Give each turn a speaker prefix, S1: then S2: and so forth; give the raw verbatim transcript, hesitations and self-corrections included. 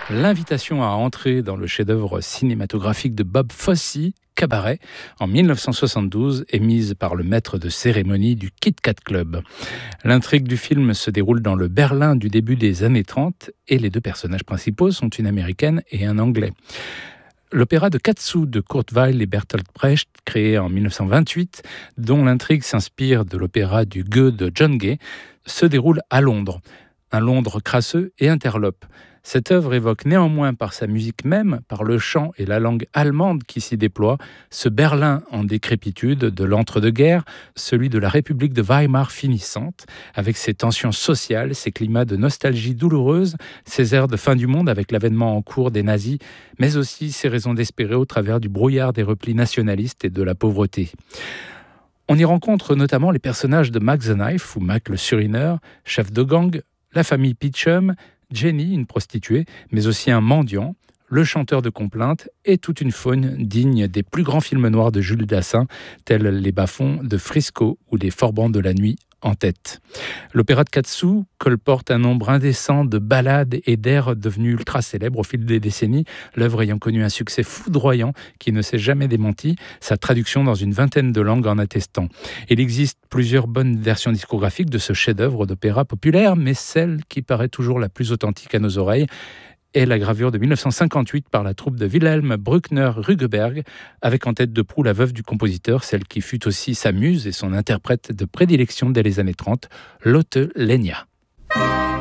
S1: L'invitation à entrer dans le chef-d'œuvre cinématographique de Bob Fosse, Cabaret, en dix-neuf cent soixante-douze, est mise par le maître de cérémonie du Kit Kat Club. L'intrigue du film se déroule dans le Berlin du début des années trente et les deux personnages principaux sont une Américaine et un Anglais. L'opéra de Katsu de Kurt Weill et Bertolt Brecht, créé en dix-neuf cent vingt-huit, dont l'intrigue s'inspire de l'opéra du Gueux de John Gay, se déroule à Londres. Un Londres crasseux et interlope. Cette œuvre évoque néanmoins par sa musique même, par le chant et la langue allemande qui s'y déploie, ce Berlin en décrépitude de l'entre-deux-guerres, celui de la République de Weimar finissante, avec ses tensions sociales, ses climats de nostalgie douloureuse, ses airs de fin du monde avec l'avènement en cours des nazis, mais aussi ses raisons d'espérer au travers du brouillard des replis nationalistes et de la pauvreté. On y rencontre notamment les personnages de Mac the Knife ou Mac le Surineur, chef de gang, la famille Peachum, Jenny, une prostituée, mais aussi un mendiant, le chanteur de complaintes et toute une faune digne des plus grands films noirs de Jules Dassin, tels Les Bas-fonds de Frisco ou Les Forbans de la nuit en tête. L'opéra de Katsu colporte un nombre indécent de ballades et d'airs devenus ultra célèbres au fil des décennies, l'œuvre ayant connu un succès foudroyant qui ne s'est jamais démenti, sa traduction dans une vingtaine de langues en attestant. Il existe plusieurs bonnes versions discographiques de ce chef-d'œuvre d'opéra populaire, mais celle qui paraît toujours la plus authentique à nos oreilles est la gravure de dix-neuf cent cinquante-huit par la troupe de Wilhelm Bruckner-Rugeberg, avec en tête de proue la veuve du compositeur, celle qui fut aussi sa muse et son interprète de prédilection dès les années trente, Lotte Lenya.